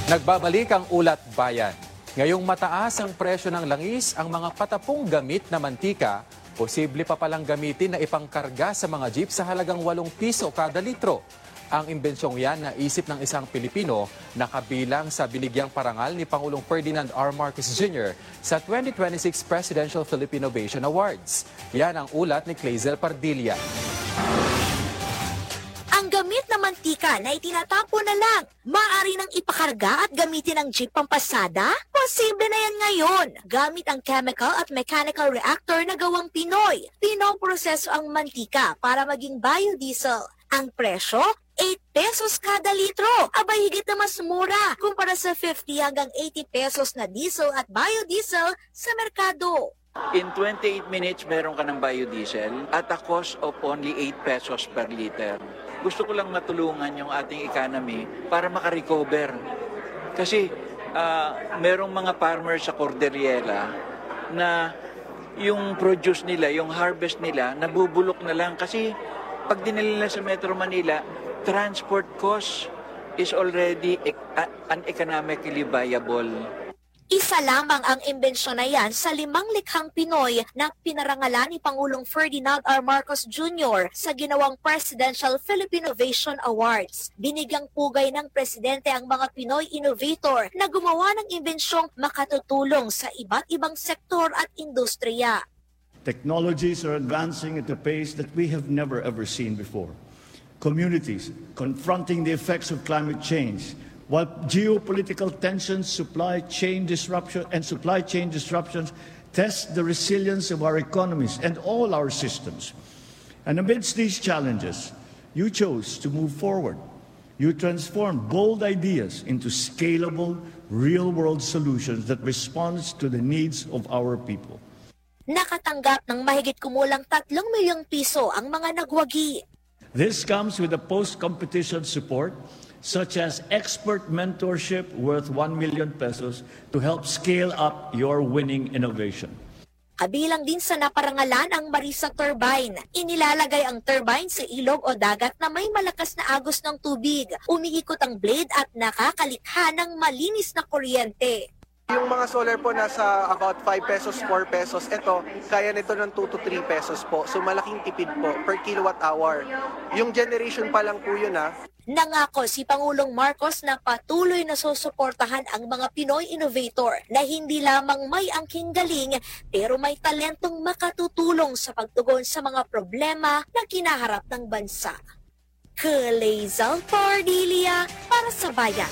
Nagbabalik ang Ulat Bayan. Ngayong mataas ang presyo ng langis, ang mga patapong gamit na mantika, posible pa palang gamitin na ipangkarga sa mga jeep sa halagang 8 piso kada litro. Ang imbensyong yan na isip ng isang Pilipino na kabilang sa binigyang parangal ni Pangulong Ferdinand R. Marcos Jr. sa 2026 Presidential Philippine Innovation Awards. Yan ang ulat ni Clazel Pardilla. Ang gamit na mantika na itinatapon na lang, maaari nang ipakarga at gamitin ang jeep pampasada? Posible na yan ngayon. Gamit ang chemical at mechanical reactor na gawang Pinoy, pinoproseso ang mantika para maging biodiesel. Ang presyo, 8 pesos kada litro. Abay, higit na mas mura kumpara sa 50 hanggang 80 pesos na diesel at biodiesel sa merkado. In 28 minutes, meron ka ng biodiesel at a cost of only 8 pesos per liter. Gusto ko lang matulungan yung ating economy para makarecover. Kasi merong mga farmers sa Cordillera na yung produce nila, yung harvest nila, nabubulok na lang. Kasi pag dinala nila sa Metro Manila, transport cost is already uneconomically viable. Isa lamang ang imbensyon na yan sa 5 likhang Pinoy na pinarangalan ni Pangulong Ferdinand R. Marcos Jr. sa ginawang Presidential Philippine Innovation Awards. Binigyang pugay ng presidente ang mga Pinoy innovator na gumawa ng imbensyong makatutulong sa iba't ibang sektor at industriya. Technologies are advancing at a pace that we have never ever seen before. Communities confronting the effects of climate change, while geopolitical tensions, supply chain disruptions test the resilience of our economies and all our systems. And amidst these challenges, you chose to move forward. You transformed bold ideas into scalable, real-world solutions that responds to the needs of our people. Nakatanggap ng mahigit kumulang 3 milyong piso ang mga nagwagi. This comes with a post-competition support such as expert mentorship worth 1 million pesos to help scale up your winning innovation. Kabilang din sa naparangalan ang Marisa Turbine. Inilalagay ang turbine sa ilog o dagat na may malakas na agos ng tubig. Umiikot ang blade at nakakalikha ng malinis na kuryente. Yung mga solar po nasa about 5 pesos, 4 pesos. Ito, kaya nito ng 2 to 3 pesos po. So malaking tipid po per kilowatt hour. Yung generation pa lang po yun Nangako si Pangulong Marcos na patuloy na susuportahan ang mga Pinoy innovator na hindi lamang may angking galing pero may talentong makatutulong sa pagtugon sa mga problema na kinaharap ng bansa. Clazel Pardilla para sa Bayan.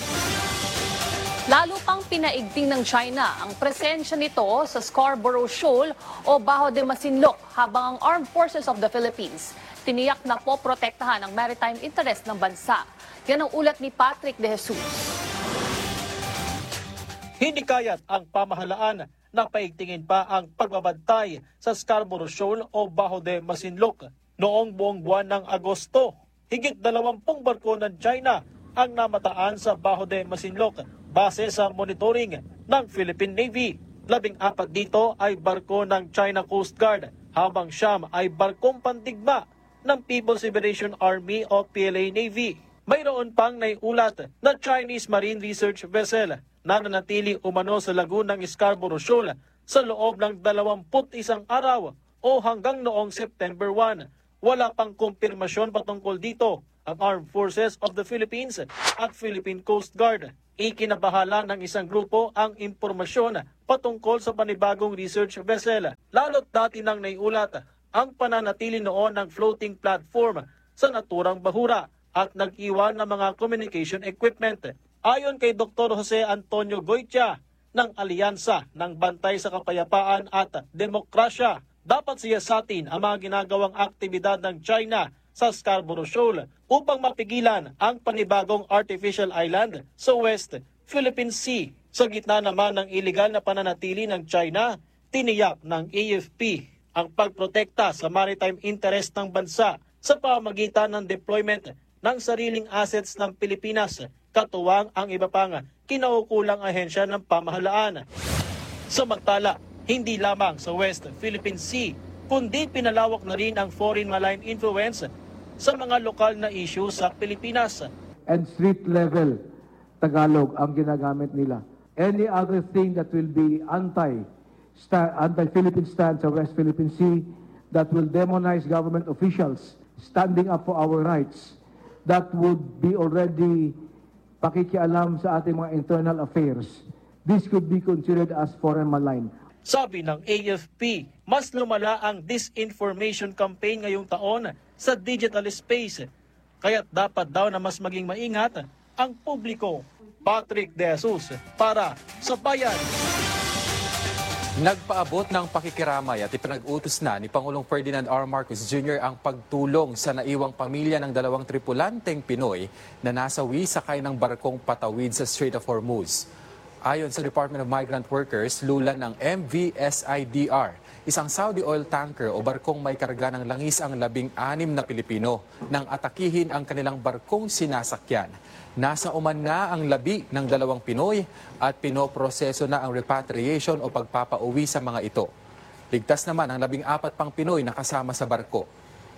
Lalo pang pinaigting ng China ang presensya nito sa Scarborough Shoal o Bajo de Masinloc habang ang Armed Forces of the Philippines tiniyak na poprotektahan ang maritime interest ng bansa. Yan ang ulat ni Patrick De Jesus. Hindi kaya't ang pamahalaan na paigtingin pa ang pagbabantay sa Scarborough Shoal o Bajo de Masinloc noong buong buwan ng Agosto. Higit 20 barko ng China ang namataan sa Bajo de Masinloc base sa monitoring ng Philippine Navy. 14 dito ay barko ng China Coast Guard habang 9 ay barkong pandigma ng People's Liberation Army o PLA Navy. Mayroon pang naiulat na Chinese Marine Research Vessel na nanatili umano sa lagoon ng Scarborough Shoal sa loob ng 21 araw o hanggang noong September 1. Wala pang kumpirmasyon patungkol dito ang Armed Forces of the Philippines at Philippine Coast Guard. Ikinabahala ng isang grupo ang impormasyon patungkol sa panibagong research vessel. Lalo't dati nang naiulat ang pananatili noon ng floating platform sa naturang bahura at nag-iwan ng mga communication equipment. Ayon kay Dr. Jose Antonio Goitia ng Alyansa ng Bantay sa Kapayapaan at Demokrasya, dapat siyasatin ang mga ginagawang aktibidad ng China sa Scarborough Shoal upang mapigilan ang panibagong artificial island sa West Philippine Sea. Sa gitna naman ng iligal na pananatili ng China, tiniyak ng AFP ang pagprotekta sa maritime interest ng bansa sa pamamagitan ng deployment ng sariling assets ng Pilipinas, katuwang ang iba pang kinaukulang ahensya ng pamahalaan. Samantala, hindi lamang sa West Philippine Sea, kundi pinalawak na rin ang foreign malign influence sa mga lokal na issue sa Pilipinas. And street level Tagalog ang ginagamit nila. Any other thing that will be anti-Philippine stance sa West Philippine Sea, that will demonize government officials standing up for our rights, that would be already pakikialam sa ating mga internal affairs. This could be considered as foreign malign. Sabi ng AFP, mas lumala ang disinformation campaign ngayong taon sa digital space. Kaya't dapat daw na mas maging maingat ang publiko. Patrick De Jesus para sa Bayan. Nagpaabot ng pakikiramay at ipinag-utos na ni Pangulong Ferdinand R. Marcos Jr. ang pagtulong sa naiwang pamilya ng 2 tripulanteng Pinoy na nasawi sakay ng barkong patawid sa Strait of Hormuz. Ayon sa Department of Migrant Workers, lulan ng MV SIDR, isang Saudi oil tanker o barkong may karga ng langis ang 16 na Pilipino nang atakihin ang kanilang barkong sinasakyan. Nasa Oman na ang labi ng 2 Pinoy at pinoproseso na ang repatriation o pagpapauwi sa mga ito. Ligtas naman ang 14 pang Pinoy na kasama sa barko.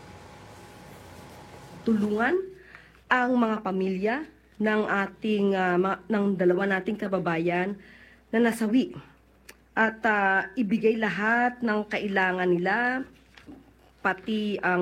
Tulungan ang mga pamilya ng ng 2 nating kababayan na nasawi at ibigay lahat ng kailangan nila, pati ang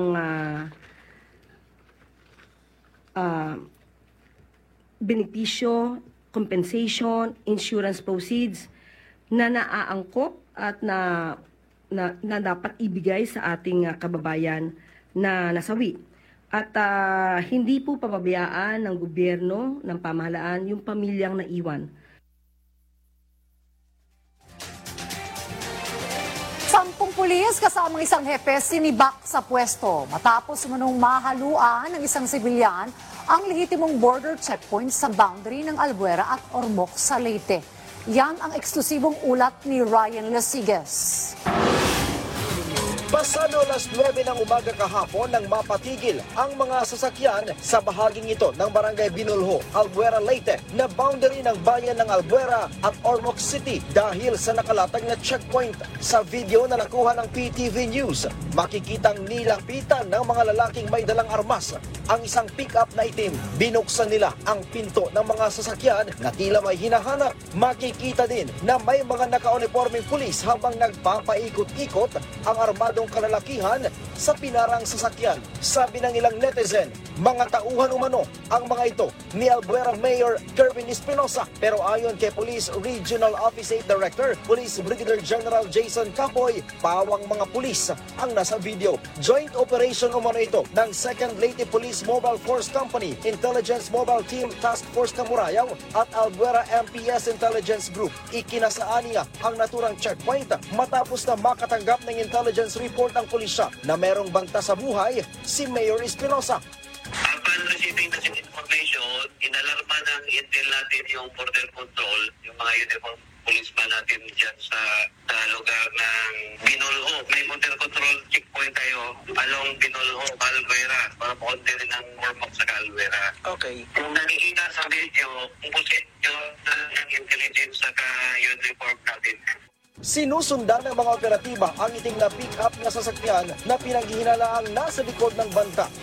benepisyo, compensation, insurance proceeds na naaangkop at na dapat ibigay sa ating kababayan na nasawi. At hindi po pababayaan ng gobyerno, ng pamahalaan, yung pamilyang naiwan. Sampung pulis kasamang isang hepe sinibak sa pwesto matapos manong mahaluan ng isang sibilyan ang lehitimong border checkpoint sa boundary ng Albuera at Ormoc sa Leyte. Yan ang eksklusibong ulat ni Ryan Lasigas. Pasado alas 9 ng umaga kahapon nang mapatigil ang mga sasakyan sa bahaging ito ng Barangay Binulho, Albuera, Leyte na boundary ng bayan ng Albuera at Ormoc City dahil sa nakalatag na checkpoint. Sa video na nakuha ng PTV News, makikitang nilapitan ng mga lalaking may dalang armas ang isang pick-up na itim. Binuksan nila ang pinto ng mga sasakyan na tila may hinahanap. Makikita din na may mga naka-uniforming pulis habang nagpapaikot-ikot ang armadong kalalakihan sa pinarang sasakyan. Sabi ng ilang netizen, mga tauhan umano ang mga ito ni Albuera Mayor Kervin Espinosa. Pero ayon kay Police Regional Office 8 Director, Police Brigadier General Jason Capoy, pawang mga pulis ang nasa video. Joint operation umano ito ng 2nd Leyte Police Mobile Force Company, Intelligence Mobile Team Task Force Camurayaw at Albuera MPS Intelligence Group. Ikinasaan niya ang naturang checkpoint matapos na makatanggap ng intelligence report ang pulisya na merong banta sa buhay si Mayor Espinosa. Upon receiving the information, inalarma ng intel natin yung border control, yung mga uniform policeman natin dyan sa lugar ng Binulho. May border control checkpoint tayo along Binulho, Albuera, para pakunti rin ng Ormoc sa Albuera. Okay. Kung nakikita sa video, kung posisyon ng intelligence sa uniform natin, sinusundan ng mga operatiba ang iting na pick-up na sasakyan na pinaghihinalaang nasa likod ng banta.